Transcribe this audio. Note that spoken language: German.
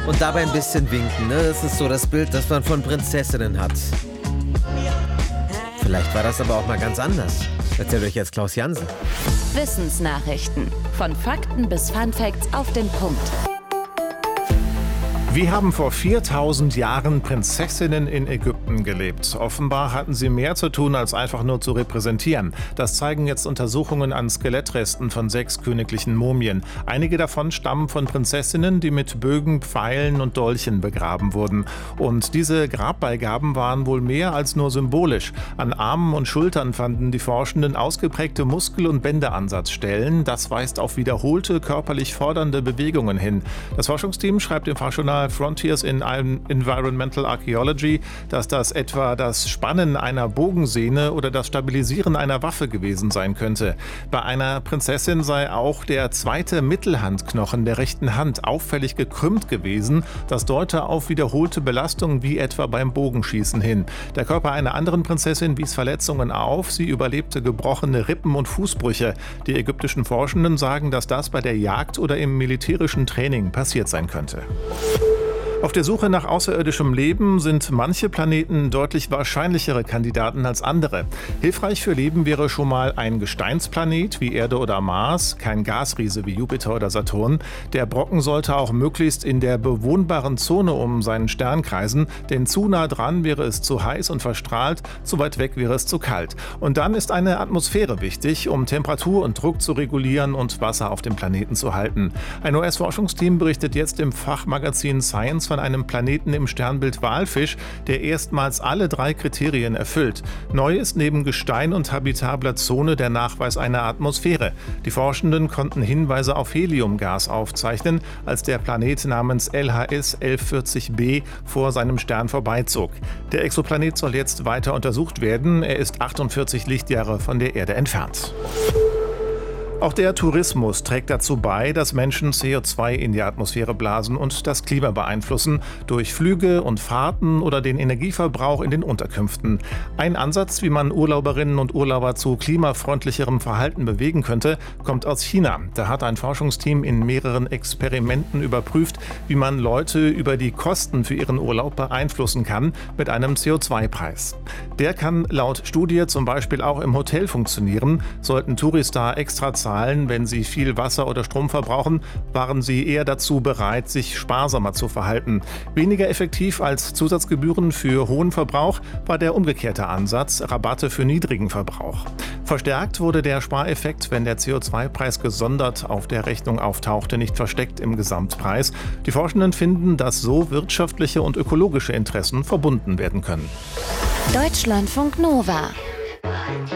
und dabei ein bisschen winken. Ne? Das ist so das Bild, das man von Prinzessinnen hat. Vielleicht war das aber auch mal ganz anders. Erzählt euch jetzt Klaus Jansen. Wissensnachrichten. Von Fakten bis Funfacts auf den Punkt. Wie haben vor 4000 Jahren Prinzessinnen in Ägypten gelebt? Offenbar hatten sie mehr zu tun, als einfach nur zu repräsentieren. Das zeigen jetzt Untersuchungen an Skelettresten von 6 königlichen Mumien. Einige davon stammen von Prinzessinnen, die mit Bögen, Pfeilen und Dolchen begraben wurden. Und diese Grabbeigaben waren wohl mehr als nur symbolisch. An Armen und Schultern fanden die Forschenden ausgeprägte Muskel- und Bänderansatzstellen. Das weist auf wiederholte, körperlich fordernde Bewegungen hin. Das Forschungsteam schreibt im Fachjournal Frontiers in Environmental Archaeology, dass das etwa das Spannen einer Bogensehne oder das Stabilisieren einer Waffe gewesen sein könnte. Bei einer Prinzessin sei auch der zweite Mittelhandknochen der rechten Hand auffällig gekrümmt gewesen. Das deute auf wiederholte Belastungen wie etwa beim Bogenschießen hin. Der Körper einer anderen Prinzessin wies Verletzungen auf. Sie überlebte gebrochene Rippen und Fußbrüche. Die ägyptischen Forschenden sagen, dass das bei der Jagd oder im militärischen Training passiert sein könnte. Auf der Suche nach außerirdischem Leben sind manche Planeten deutlich wahrscheinlichere Kandidaten als andere. Hilfreich für Leben wäre schon mal ein Gesteinsplanet wie Erde oder Mars, kein Gasriese wie Jupiter oder Saturn. Der Brocken sollte auch möglichst in der bewohnbaren Zone um seinen Stern kreisen, denn zu nah dran wäre es zu heiß und verstrahlt, zu weit weg wäre es zu kalt. Und dann ist eine Atmosphäre wichtig, um Temperatur und Druck zu regulieren und Wasser auf dem Planeten zu halten. Ein US-Forschungsteam berichtet jetzt im Fachmagazin Science von einem Planeten im Sternbild Walfisch, der erstmals alle 3 Kriterien erfüllt. Neu ist neben Gestein und habitabler Zone der Nachweis einer Atmosphäre. Die Forschenden konnten Hinweise auf Heliumgas aufzeichnen, als der Planet namens LHS 1140b vor seinem Stern vorbeizog. Der Exoplanet soll jetzt weiter untersucht werden. Er ist 48 Lichtjahre von der Erde entfernt. Auch der Tourismus trägt dazu bei, dass Menschen CO2 in die Atmosphäre blasen und das Klima beeinflussen, durch Flüge und Fahrten oder den Energieverbrauch in den Unterkünften. Ein Ansatz, wie man Urlauberinnen und Urlauber zu klimafreundlicherem Verhalten bewegen könnte, kommt aus China. Da hat ein Forschungsteam in mehreren Experimenten überprüft, wie man Leute über die Kosten für ihren Urlaub beeinflussen kann mit einem CO2-Preis. Der kann laut Studie zum Beispiel auch im Hotel funktionieren. Sollten Touristen extra zahlen, wenn sie viel Wasser oder Strom verbrauchen, waren sie eher dazu bereit, sich sparsamer zu verhalten. Weniger effektiv als Zusatzgebühren für hohen Verbrauch war der umgekehrte Ansatz, Rabatte für niedrigen Verbrauch. Verstärkt wurde der Spareffekt, wenn der CO2-Preis gesondert auf der Rechnung auftauchte, nicht versteckt im Gesamtpreis. Die Forschenden finden, dass so wirtschaftliche und ökologische Interessen verbunden werden können. Deutschlandfunk Nova